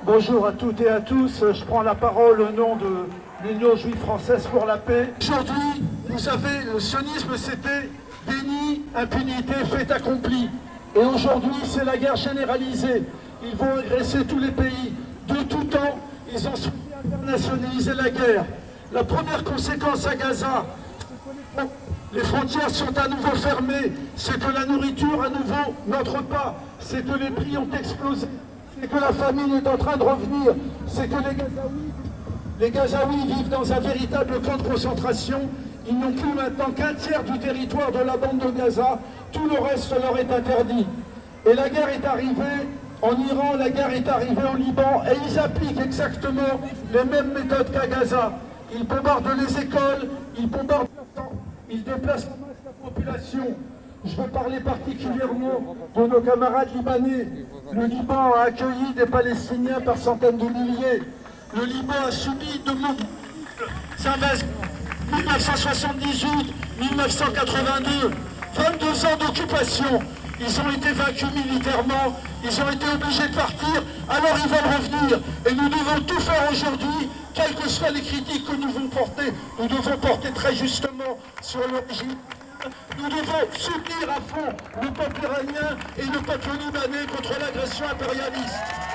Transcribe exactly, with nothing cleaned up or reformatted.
Bonjour à toutes et à tous. Je prends la parole au nom de l'Union juive française pour la paix. Aujourd'hui, vous savez, le sionisme, c'était déni, impunité, fait accompli. Et aujourd'hui, c'est la guerre généralisée. Ils vont agresser tous les pays. De tout temps, ils ont souhaité internationaliser la guerre. La première conséquence à Gaza, les frontières sont à nouveau fermées, c'est que la nourriture à nouveau n'entre pas, c'est que les prix ont explosé, c'est que la famine est en train de revenir, c'est que les Gazaouis, les Gazaouis vivent dans un véritable camp de concentration. Ils n'ont plus maintenant qu'un tiers du territoire de la bande de Gaza, tout le reste leur est interdit. Et la guerre est arrivée en Iran, la guerre est arrivée au Liban, et ils appliquent exactement les mêmes méthodes qu'à Gaza. Ils bombardent les écoles, ils bombardent, ils déplacent la population. Je veux parler particulièrement de nos camarades libanais. Le Liban a accueilli des Palestiniens par centaines de milliers. Le Liban a subi de multiples invasions. mille neuf cent soixante-dix-huit, mille neuf cent quatre-vingt-deux, vingt-deux ans d'occupation. Ils ont été vaincus militairement, ils ont été obligés de partir, alors ils veulent revenir. Et nous devons tout faire aujourd'hui, quelles que soient les critiques que nous devons porter, nous devons porter très justement sur le régime. Nous devons soutenir à fond le peuple iranien et le peuple libanais contre l'agression impérialiste.